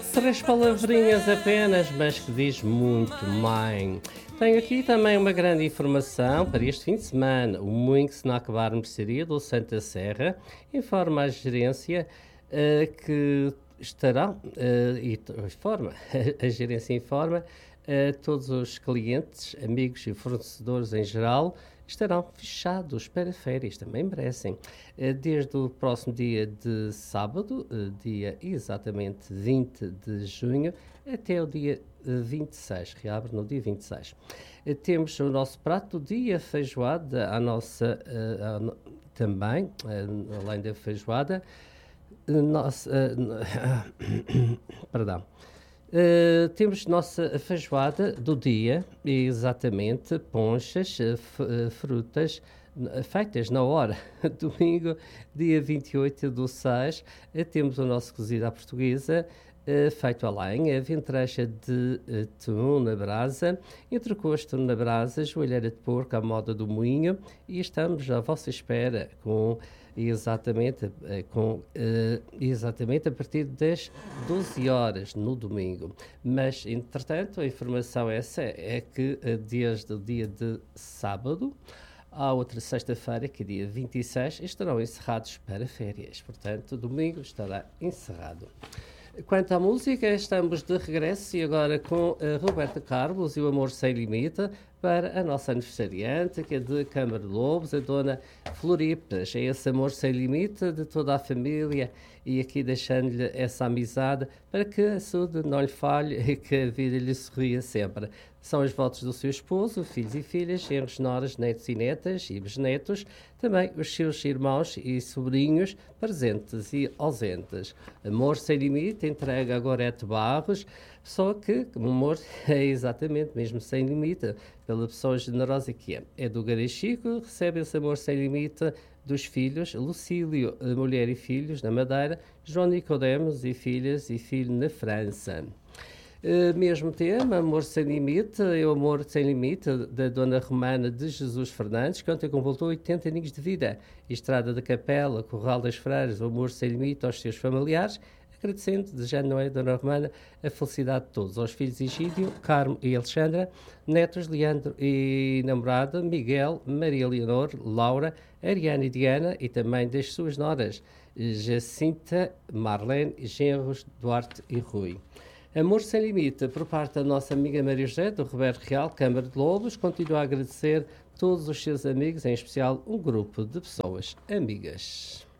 Três palavrinhas apenas, mas que diz muito, mãe. Tenho aqui também uma grande informação para este fim de semana. O Moinho Snack Bar Mercearia do Santa Serra informa a gerência que estará, informa, a gerência informa todos os clientes, amigos e fornecedores em geral estarão fechados para férias, também merecem. Desde o próximo dia de sábado, dia exatamente 20 de junho, até o dia 26, reabre no dia 26. Temos o nosso prato do dia, feijoada, a nossa, também, além da feijoada, nossa, perdão. Temos nossa feijoada do dia, exatamente, ponchas, frutas, feitas na hora. Domingo, dia 28/6, temos o nosso cozido à portuguesa, feito a lenha, ventrecha de atum na brasa, entrecosto na brasa, joelheira de porco à moda do moinho, e estamos à vossa espera com exatamente a partir das 12 horas no domingo. Mas, entretanto, a informação essa é que desde o dia de sábado à outra sexta-feira, que é dia 26, estarão encerrados para férias. Portanto, domingo estará encerrado. Quanto à música, estamos de regresso e agora com a Roberta Carlos e o Amor Sem Limite para a nossa aniversariante, que é de Câmara de Lobos, a dona Floripas. É esse amor sem limite de toda a família e aqui deixando-lhe essa amizade para que a saúde não lhe falhe e que a vida lhe sorria sempre. São os votos do seu esposo, filhos e filhas, genros, noras, netos e netas e bisnetos, também os seus irmãos e sobrinhos, presentes e ausentes. Amor sem limite, entrega a Gorete Barros, só que o amor é exatamente mesmo sem limite, pela pessoa generosa que é. É do Garachico, recebe esse amor sem limite dos filhos, Lucílio, mulher e filhos, na Madeira, João Nicodemos e filhas e filho na França. Mesmo tema, Amor Sem Limite, é o Amor Sem Limite, da Dona Romana de Jesus Fernandes, que ontem completou 80 aninhos de vida. Estrada da Capela, Corral das Freiras, o Amor Sem Limite aos seus familiares, agradecendo, desejando, não é, Dona Romana, a felicidade de todos. Aos filhos Egídio, Carmo e Alexandra, netos Leandro e namorada, Miguel, Maria Leonor, Laura, Ariana e Diana, e também das suas noras, Jacinta, Marlene, genros Duarte e Rui. Amor Sem Limite, por parte da nossa amiga Maria José, do Roberto Real, Câmara de Lobos, continua a agradecer todos os seus amigos, em especial um grupo de pessoas amigas.